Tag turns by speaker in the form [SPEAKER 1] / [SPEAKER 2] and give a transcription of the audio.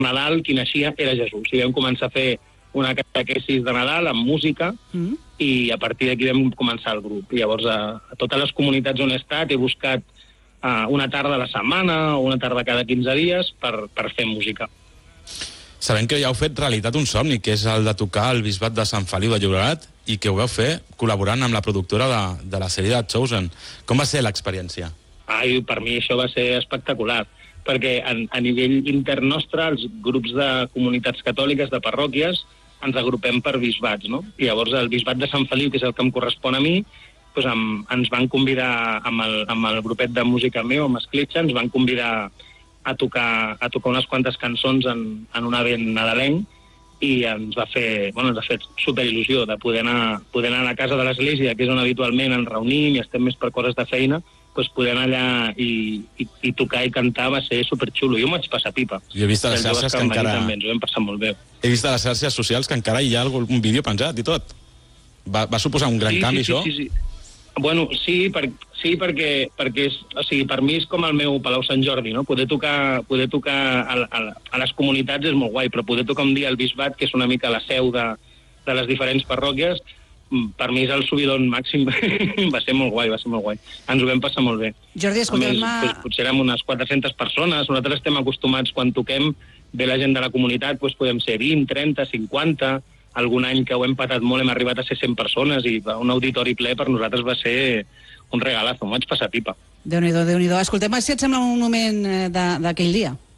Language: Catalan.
[SPEAKER 1] Nadal qui naixia era Jesús. I vam començar a fer una catequesis de Nadal amb música i a partir d'aquí vam començar el grup. I llavors a totes les comunitats on he estat he buscat una tarda a la setmana o una tarda cada 15 dies per fer música.
[SPEAKER 2] Sabem que ja heu fet realitat un somni, que és el de tocar al Bisbat de Sant Feliu de Llobregat i que ho vau fer col·laborant amb la productora de la sèrie de Chosen. Com va ser l'experiència?
[SPEAKER 1] Per mi això va ser espectacular, perquè a nivell intern nostre, els grups de comunitats catòliques, de parròquies, ens agrupem per bisbats, no? I llavors el Bisbat de Sant Feliu, que és el que em correspon a mi, doncs ens van convidar amb el grupet de música meu, amb Escletxa, ens van convidar a tocar unes quantes cançons en un event nadalenc i ens va fer superil·lusió de poder anar a la casa de l'església, que és on habitualment ens reunim i estem més per coses de feina, doncs poder anar allà i tocar i cantar va ser superxulo. Jo m'ho vaig passar pipa.
[SPEAKER 2] Jo he vist a les xarxes que encara...
[SPEAKER 1] També, ens ho vam passar molt bé.
[SPEAKER 2] He vist a les xarxes socials que encara hi ha un vídeo penjat i tot. Va suposar un gran canvi, això?
[SPEAKER 1] Sí. Bueno, sí, perquè per mi és com el meu Palau Sant Jordi, no? Poder tocar a les comunitats és molt guai, però poder tocar un dia al Bisbat, que és una mica la seu de les diferents parròquies, per mi és el subidon màxim. Va ser molt guai. Ens ho vam passar molt bé.
[SPEAKER 3] Jordi, escolteu-me...
[SPEAKER 1] Potser érem unes 400 persones, nosaltres estem acostumats quan toquem, ve la gent de la comunitat, doncs podem ser 20, 30, 50... Algun any que ho hem patat molt hem arribat a ser 100 persones i un auditori ple per nosaltres va ser un regalazo, m'ho vaig passar pipa.
[SPEAKER 3] Déu-n'hi-do. Escoltem, si et sembla un moment d'aquell dia.